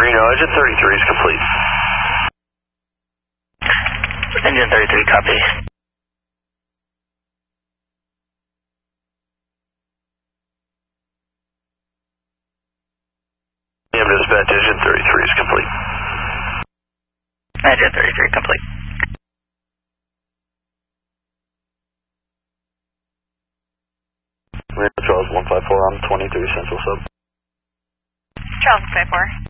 Reno, engine 33 is complete. Engine 33, copy. Dispatch, engine 33 is complete. Engine 33, complete. Charles 154 on 23 Central Sub. Charles 154.